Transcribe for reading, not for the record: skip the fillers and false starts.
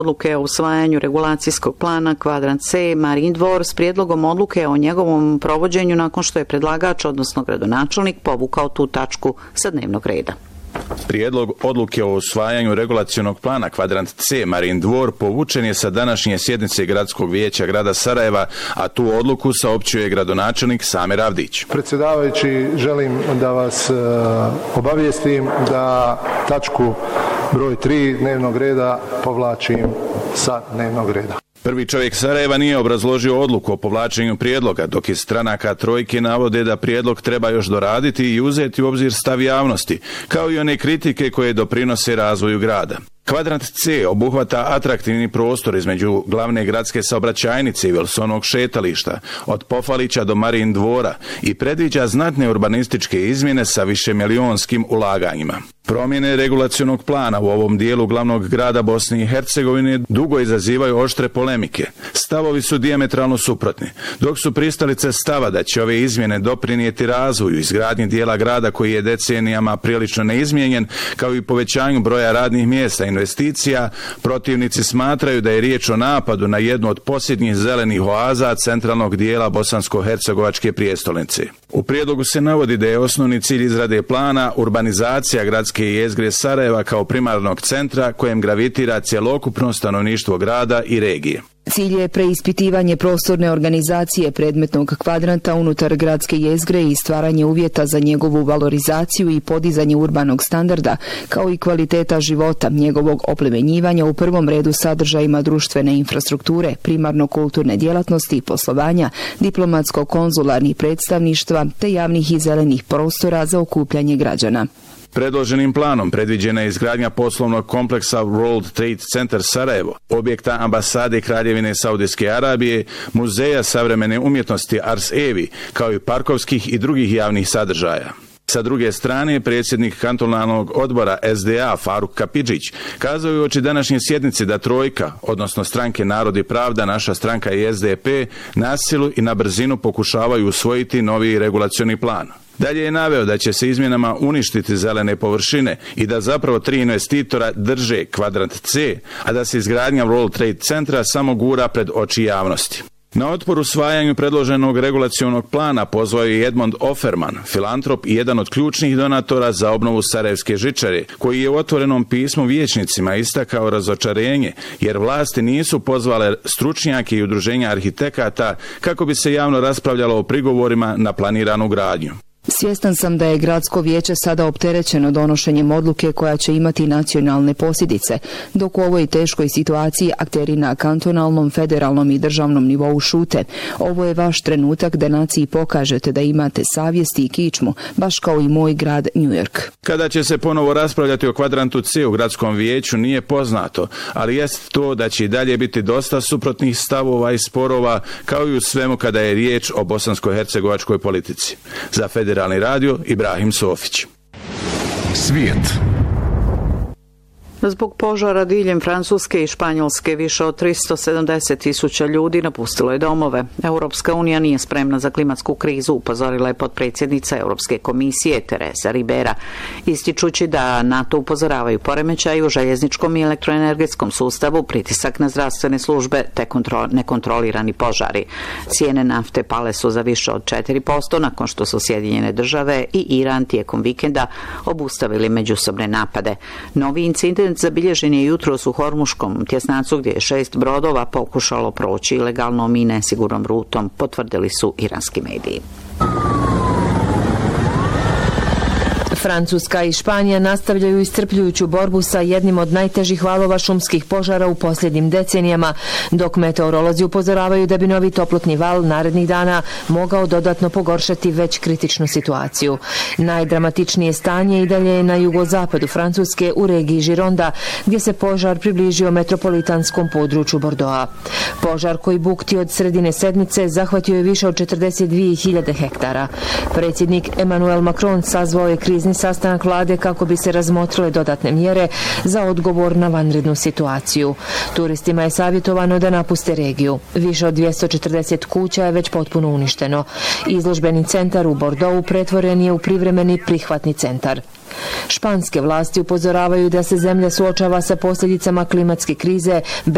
Odluke o usvajanju regulacijskog plana Kvadrant C Marin Dvor s prijedlogom odluke o njegovom provođenju nakon što je predlagač, odnosno gradonačelnik, povukao tu tačku sa dnevnog reda. Prijedlog odluke o usvajanju regulacionog plana Kvadrant C Marin Dvor povučen je sa današnje sjednice Gradskog vijeća grada Sarajeva, a tu odluku saopćio je gradonačelnik Samer Avdić. Predsjedavajući, želim da vas obavijestim da tačku broj 3 dnevnog reda povlačim sa dnevnog reda. Prvi čovjek Sarajeva nije obrazložio odluku o povlačenju prijedloga, dok iz stranaka trojke navode da prijedlog treba još doraditi i uzeti u obzir stav javnosti, kao i one kritike koje doprinose razvoju grada. Kvadrant C obuhvata atraktivni prostor između glavne gradske saobraćajnice i Wilsonovog šetališta, od Pofalića do Marin Dvora, i predviđa znatne urbanističke izmjene sa višemilijonskim ulaganjima. Promjene regulacionog plana u ovom dijelu glavnog grada Bosne i Hercegovine dugo izazivaju oštre polemike. Stavovi su dijametralno suprotni, dok su pristalice stava da će ove izmjene doprinijeti razvoju izgradnji dijela grada koji je decenijama prilično neizmijenjen, kao i povećanju broja radnih mjesta i investicija, protivnici smatraju da je riječ o napadu na jednu od posljednjih zelenih oaza centralnog dijela bosansko-hercegovačke prijestolnice. U prijedlogu se navodi da je osnovni cilj izrade plana urbanizacija gradske jezgre Sarajeva kao primarnog centra kojem gravitira cjelokupno stanovništvo grada i regije. Cilj je preispitivanje prostorne organizacije predmetnog kvadranta unutar gradske jezgre i stvaranje uvjeta za njegovu valorizaciju i podizanje urbanog standarda, kao i kvaliteta života, njegovog oplemenjivanja u prvom redu sadržajima društvene infrastrukture, primarno kulturne djelatnosti i poslovanja, diplomatsko-konzularnih predstavništva te javnih i zelenih prostora za okupljanje građana. Predloženim planom predviđena je izgradnja poslovnog kompleksa World Trade Center Sarajevo, objekta ambasade Kraljevine Saudijske Arabije, muzeja savremene umjetnosti Ars Evi, kao i parkovskih i drugih javnih sadržaja. Sa druge strane, predsjednik kantonalnog odbora SDA Faruk Kapidžić kazao je uoči današnje sjednice da trojka, odnosno stranke Narod i pravda, naša stranka i SDP, na silu i na brzinu pokušavaju usvojiti novi regulacioni plan. Dalje je naveo da će se izmjenama uništiti zelene površine i da zapravo 3 investitora drže Kvadrant C, a da se izgradnja World Trade Centra samo gura pred oči javnosti. Na otpor usvajanju predloženog regulacionog plana pozvao je Edmond Offerman, filantrop i jedan od ključnih donatora za obnovu Sarajevske žičare, koji je u otvorenom pismu vijećnicima istakao razočarenje, jer vlasti nisu pozvale stručnjake i udruženja arhitekata kako bi se javno raspravljalo o prigovorima na planiranu gradnju. Svjestan sam da je gradsko vijeće sada opterećeno donošenjem odluke koja će imati nacionalne posljedice, dok u ovoj teškoj situaciji akteri na kantonalnom, federalnom i državnom nivou šute. Ovo je vaš trenutak da naciji pokažete da imate savjesti i kičmu, baš kao i moj grad New York. Kada će se ponovo raspravljati o Kvadrantu C u gradskom vijeću nije poznato, ali jest to da će i dalje biti dosta suprotnih stavova i sporova, kao i u svemu kada je riječ o bosansko-hercegovačkoj politici. Za Federalni radio Ibrahim Sofić. Svijet. Zbog požara diljem Francuske i Španjolske više od 370.000 ljudi napustilo je domove. Europska unija nije spremna za klimatsku krizu, upozorila je potpredsjednica Europske komisije Teresa Ribera, ističući da NATO upozoravaju poremećaj u željezničkom i elektroenergetskom sustavu, pritisak na zdravstvene službe te nekontrolirani požari. Cijene nafte pale su za više od 4% nakon što su Sjedinjene države i Iran tijekom vikenda obustavili međusobne napade. Novi incident zabilježen je jutros u Hormuškom tjesnacu gdje je 6 brodova pokušalo proći ilegalnom i nesigurnom rutom, potvrdili su iranski mediji. Francuska i Španija nastavljaju iscrpljujuću borbu sa jednim od najtežih valova šumskih požara u posljednjim decenijama, dok meteorolozi upozoravaju da bi novi toplotni val narednih dana mogao dodatno pogoršati već kritičnu situaciju. Najdramatičnije stanje i dalje je na jugozapadu Francuske u regiji Gironda, gdje se požar približio metropolitanskom području Bordeauxa. Požar koji bukti od sredine sedmice zahvatio je više od 42.000 hektara. Predsjednik Emmanuel Macron sazvao je krizni sastanak vlade kako bi se razmotrile dodatne mjere za odgovor na vanrednu situaciju. Turistima je savjetovano da napuste regiju. Više od 240 kuća je već potpuno uništeno. Izložbeni centar u Bordeauxu pretvoren je u privremeni prihvatni centar. Španske vlasti upozoravaju da se zemlja suočava sa posljedicama klimatske krize